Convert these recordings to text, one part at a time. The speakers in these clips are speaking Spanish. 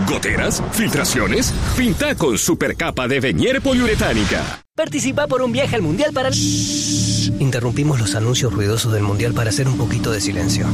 ¿Goteras? ¿Filtraciones? Pinta con supercapa de Venier poliuretánica. Participa por un viaje al Mundial para... Interrumpimos los anuncios ruidosos del Mundial para hacer un poquito de silencio.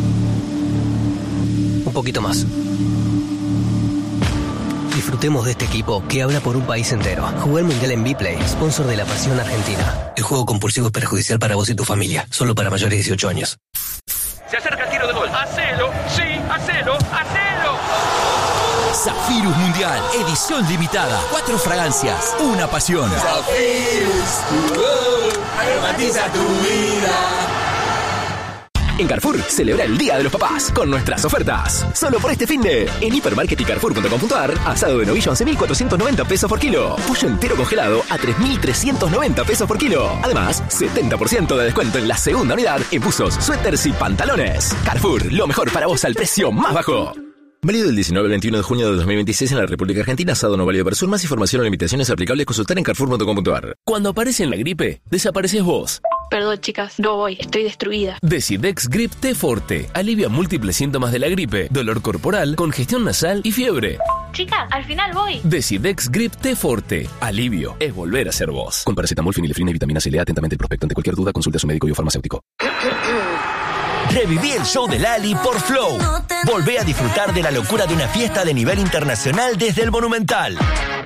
Un poquito más. Disfrutemos de este equipo que habla por un país entero. Jugué el Mundial en Vplay, sponsor de la Pasión Argentina. El juego compulsivo es perjudicial para vos y tu familia. Solo para mayores de 18 años. Se acerca el tiro de gol. ¡Hacelo! ¡Sí! ¡Hacelo! ¡Hacelo! Zafirus Mundial, edición limitada. 4 fragancias, una pasión. Zafirus, aromatiza tu vida. En Carrefour, celebra el Día de los Papás con nuestras ofertas. Solo por este finde, en Hipermarket y Carrefour.com.ar, asado de novillo 11.490 pesos por kilo. Pollo entero congelado a 3.390 pesos por kilo. Además, 70% de descuento en la segunda unidad en buzos, suéteres y pantalones. Carrefour, lo mejor para vos al precio más bajo. Válido del 19 al 21 de junio de 2026 en la República Argentina, asado no válido para sur. Más información o limitaciones aplicables, consultar en Carrefour.com.ar. Cuando aparece en la gripe, desapareces vos. Perdón, chicas, no voy, estoy destruida. Decidex Grip T Forte alivia múltiples síntomas de la gripe, dolor corporal, congestión nasal y fiebre. Chicas, al final voy. Decidex Grip T Forte. Alivio es volver a ser vos. Con paracetamol, fenilefrina y vitamina C. Lea atentamente el prospecto. Ante cualquier duda, consulte a su médico y o farmacéutico. Reviví el show de Lali por Flow. Volvé a disfrutar de la locura de una fiesta de nivel internacional desde el Monumental.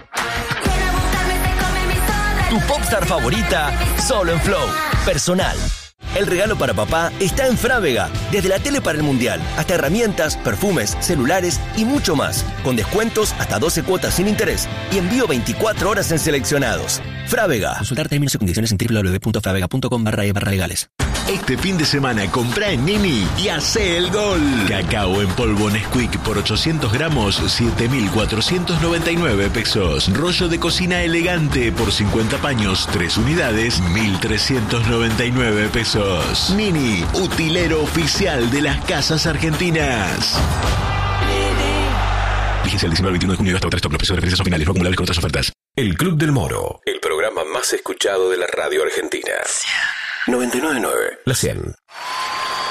Tu popstar favorita, solo en Flow. Personal. El regalo para papá está en Frávega. Desde la tele para el Mundial, hasta herramientas, perfumes, celulares y mucho más. Con descuentos hasta 12 cuotas sin interés y envío 24 horas en seleccionados. Frávega. Consultar términos y condiciones en www.fravega.com/legales. Este fin de semana compra en Nini y hace el gol. Cacao en polvo Nesquik por 800 gramos, 7.499 pesos. Rollo de cocina elegante por 50 paños, 3 unidades, 1.399 pesos. Nini, utilero oficial de las casas argentinas. Vigencia el 19 al 21 de junio hasta 3 top. Los precios de referencia son finales, no acumulables con otras ofertas. El Club del Moro, el programa más escuchado de la radio argentina. 99.9. La 100.